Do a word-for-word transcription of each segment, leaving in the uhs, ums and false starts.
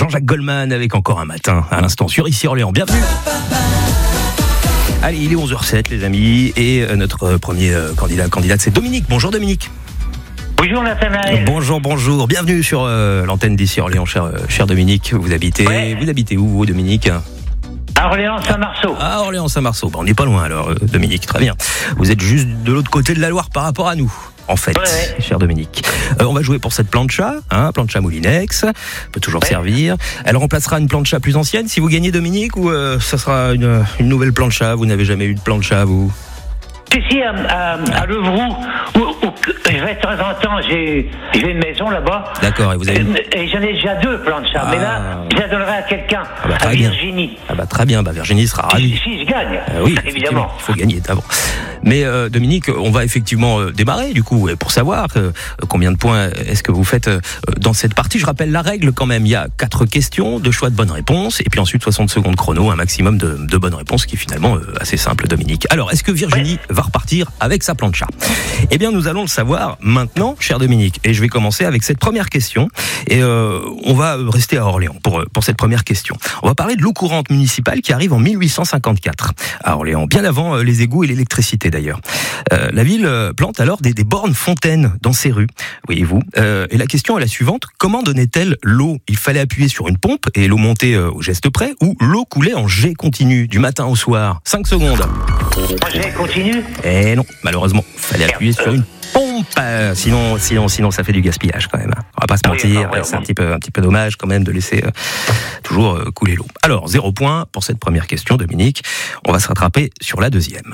Jean-Jacques Goldman avec Encore un matin à l'instant sur Ici Orléans. Bienvenue. Allez, il est onze heures zéro sept les amis et notre premier candidat candidate c'est Dominique. Bonjour Dominique. Bonjour Nathanaël. Bonjour, bonjour. Bienvenue sur euh, l'antenne d'Ici Orléans, cher, euh, cher Dominique. Vous habitez, ouais. vous habitez où, vous, Dominique ? À Orléans-Saint-Marceau. À Orléans-Saint-Marceau. Bon, on n'est pas loin alors, euh, Dominique. Très bien. Vous êtes juste de l'autre côté de la Loire par rapport à nous, en fait, ouais, ouais. cher Dominique. Euh, on va jouer pour cette plancha, hein, plancha Moulinex. Peut toujours ouais. servir. Elle remplacera une plancha plus ancienne si vous gagnez, Dominique, ou euh, ça sera une, une nouvelle plancha. Vous n'avez jamais eu de plancha, vous ? Si, si, à, à, à Levroux, où, où je vais de temps en temps, j'ai, j'ai une maison là-bas. D'accord, et vous avez... Et, et j'en ai déjà deux planchas, ah. mais là, je la donnerai à quelqu'un, ah bah, à Virginie. Bien. Ah bah très bien, bah Virginie sera ravie. Si, si je gagne, euh, oui, évidemment. Il faut gagner d'abord. Mais euh, Dominique, on va effectivement euh, démarrer du coup, pour savoir euh, combien de points est-ce que vous faites euh, dans cette partie. Je rappelle la règle quand même, il y a quatre questions, deux choix de bonnes réponses, et puis ensuite soixante secondes chrono, un maximum de, de bonnes réponses, qui est finalement euh, assez simple, Dominique. Alors, est-ce que Virginie ouais. va repartir avec sa plancha? Eh bien, nous allons le savoir maintenant, cher Dominique. Et je vais commencer avec cette première question. Et euh, on va rester à Orléans pour, pour cette première question. On va parler de l'eau courante municipale qui arrive en mille huit cent cinquante-quatre à Orléans, bien avant euh, les égouts et l'électricité d'ailleurs. Euh, la ville euh, plante alors des, des bornes fontaines dans ses rues, voyez-vous. Euh, et la question est la suivante. Comment donnait-elle l'eau? Il fallait appuyer sur une pompe et l'eau montait euh, au geste près, ou l'eau coulait en jet continu du matin au soir? cinq secondes. En jet continu? Eh non, malheureusement. Il fallait appuyer sur une pompe, euh, sinon, sinon, sinon ça fait du gaspillage quand même. On va pas se mentir, ah oui, c'est un petit peu, un petit peu dommage quand même de laisser euh, toujours euh, couler l'eau. Alors zéro point pour cette première question, Dominique. On va se rattraper sur la deuxième.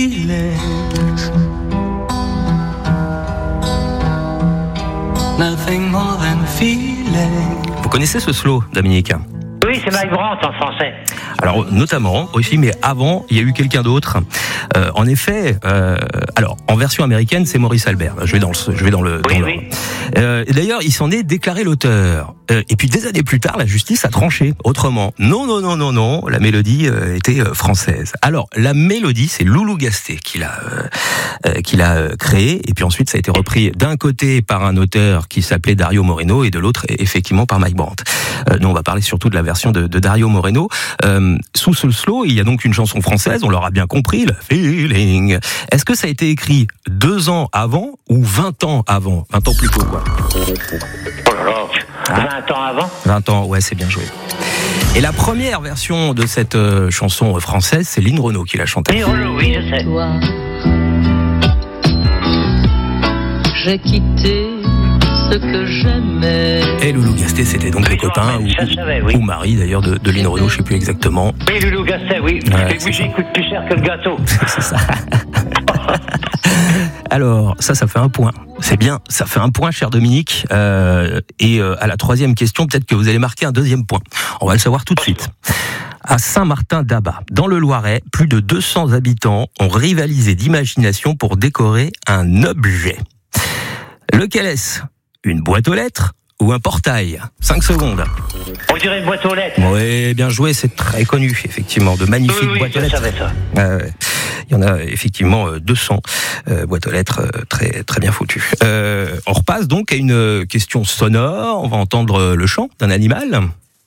Vous connaissez ce slow, Dominique? Oui, c'est Mike Brandt en français. Alors, notamment, aussi, mais avant, il y a eu quelqu'un d'autre. Euh, en effet, euh, alors, en version américaine, c'est Maurice Albert. Je vais dans le, je vais dans le, oui, dans oui. le... Euh, d'ailleurs, il s'en est déclaré l'auteur. Euh, et puis, des années plus tard, la justice a tranché autrement. Non, non, non, non, non, la mélodie euh, était euh, française. Alors, la mélodie, c'est Loulou Gasté qui l'a, euh, qui l'a euh, créée. Et puis ensuite, ça a été repris d'un côté par un auteur qui s'appelait Dario Moreno et de l'autre, effectivement, par Mike Brandt. Euh, nous, on va parler surtout de la version de, de Dario Moreno. Euh, sous ce slow, il y a donc une chanson française, on l'aura bien compris, le feeling. Est-ce que ça a été écrit deux ans avant ou vingt ans avant? vingt ans plus tôt, quoi. Oh là là, vingt ans avant? vingt ans, ouais, c'est bien joué. Et la première version de cette euh, chanson française, c'est Lynn Renaud qui l'a chantée. Lynn Renaud, oui, je sais. Toi, j'ai quitté ce que j'aimais. Et Loulou Gasté, c'était donc le copain ou, savais, oui. ou mari d'ailleurs de, de Lynn Renaud, je ne sais plus exactement. Oui, Loulou Gasté, oui. Ouais, le budget coûte plus cher que le gâteau. C'est ça. Alors, ça, ça fait un point. C'est bien, ça fait un point, cher Dominique. Euh, et euh, à la troisième question, peut-être que vous allez marquer un deuxième point. On va le savoir tout de suite. À Saint-Martin-d'Abat, dans le Loiret, plus de deux cents habitants ont rivalisé d'imagination pour décorer un objet. Lequel est-ce? Une boîte aux lettres ou un portail? cinq secondes. On dirait une boîte aux lettres. Oui, bien joué, c'est très connu, effectivement, de magnifiques oui, oui, boîtes aux lettres. Je savais ça. Euh, il y en a effectivement deux cents euh, boîtes aux lettres euh, très, très bien foutues. Euh, on repasse donc à une question sonore. On va entendre le chant d'un animal.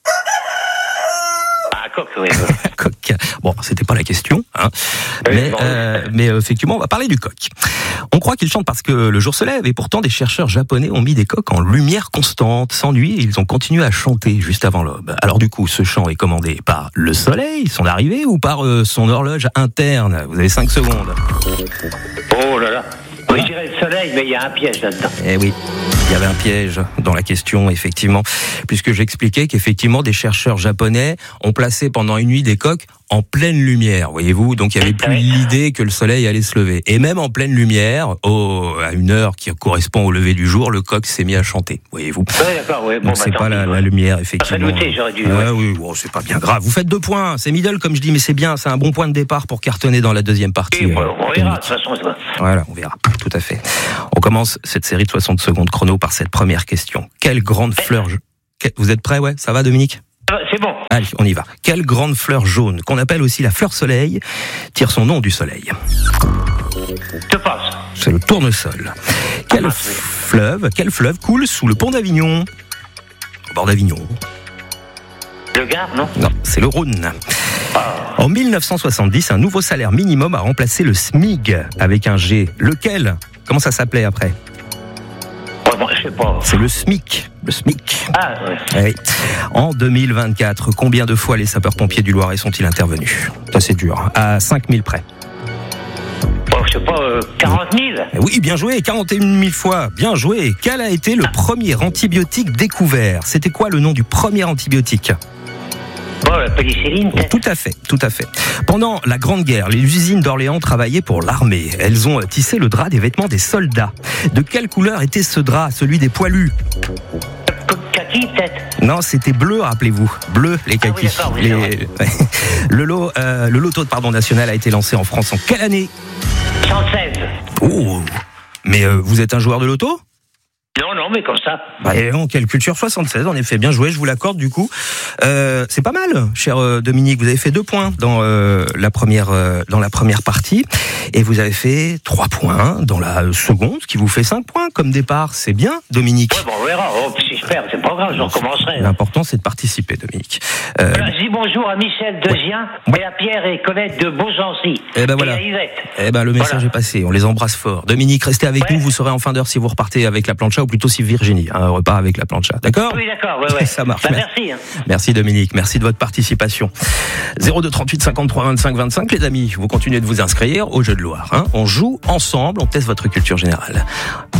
Ah, coq, oui. Coq. Bon, c'était pas la question, hein. Oui, mais, bon, euh, mais effectivement, on va parler du coq. On croit qu'il chante parce que le jour se lève, et pourtant des chercheurs japonais ont mis des coqs en lumière constante. Sans nuit, et ils ont continué à chanter juste avant l'aube. Alors du coup, ce chant est commandé par le soleil, son arrivée, ou par euh, son horloge interne? Vous avez cinq secondes. Oh là là. Oui, je dirais le soleil, mais il y a un piège là-dedans. Eh oui, il y avait un piège dans la question, effectivement, puisque j'expliquais qu'effectivement, des chercheurs japonais ont placé pendant une nuit des coqs en pleine lumière, voyez-vous, donc il n'y avait plus l'idée que le soleil allait se lever. Et même en pleine lumière, au, à une heure qui correspond au lever du jour, le coq s'est mis à chanter, voyez-vous. Oui, d'accord, oui. Bon, donc bah, c'est pas la, la lumière, effectivement. Ça fait douter, j'aurais dû. Ah, oui, bon, c'est pas bien grave. Vous faites deux points, c'est middle comme je dis, mais c'est bien, c'est un bon point de départ pour cartonner dans la deuxième partie. Oui, euh, on verra, de toute façon. Ça. Voilà, on verra, tout à fait. On commence cette série de soixante secondes chrono par cette première question. Quelle grande fleur... Vous êtes prêts, ouais? Ça va, Dominique? C'est bon. Allez, on y va. Quelle grande fleur jaune, qu'on appelle aussi la fleur soleil, tire son nom du soleil? Je passe. C'est le tournesol. Quel ah, fleuve, quel fleuve coule sous le pont d'Avignon? Au bord d'Avignon. Le Gard, non? Non, c'est le Rhône. En mille neuf cent soixante-dix, un nouveau salaire minimum a remplacé le SMIG avec un G. Lequel? Comment ça s'appelait après? Oh, bon, je sais pas. C'est le SMIC. Le SMIC. Ah, ouais. Oui. En deux mille vingt-quatre, combien de fois les sapeurs-pompiers du Loiret sont-ils intervenus? Ça, c'est dur. À cinq mille près. Bon, je sais pas, euh, quarante mille? Oui, bien joué, quarante et une mille fois. Bien joué. Quel a été le premier antibiotique découvert? C'était quoi le nom du premier antibiotique? Bon, la pénicilline, peut-être? Tout à fait, tout à fait. Pendant la Grande Guerre, les usines d'Orléans travaillaient pour l'armée. Elles ont tissé le drap des vêtements des soldats. De quelle couleur était ce drap, celui des poilus? Kaki, peut-être? Non, c'était bleu, rappelez-vous. Bleu, les kakis. Ah oui, d'accord, oui, les... le, lot, euh, le loto pardon, national a été lancé en France en quelle année? soixante-seize. Oh, mais euh, vous êtes un joueur de loto? Non, non, mais comme ça. Bah, et on quelle culture? soixante-seize, en effet, bien joué, je vous l'accorde du coup. Euh, c'est pas mal, cher euh, Dominique, vous avez fait deux points dans euh, la première euh, dans la première partie et vous avez fait trois points dans la seconde, ce qui vous fait cinq points comme départ. C'est bien, Dominique. Ouais, bon, on verra. Oh, si je perds, c'est pas grave, je recommencerai. L'important, c'est de participer, Dominique. Euh, Voilà, je dis bonjour à Michel Dezien Ouais. et à Pierre et Colette de Beaugency. Eh ben et voilà. à Yvette. Eh ben le message Voilà. est passé, on les embrasse fort. Dominique, restez avec Ouais. nous, vous serez en fin d'heure si vous repartez avec la plancha ou plutôt si Virginie hein, repart avec la plancha. D'accord? Oui, d'accord, ouais, ouais. Ça marche. Bah, merci. Hein. Merci Dominique, merci de votre participation. zéro deux trente-huit cinquante-trois vingt-cinq vingt-cinq, les amis, vous continuez de vous inscrire au Jeu de Loire. Hein. On joue ensemble, on teste votre culture générale.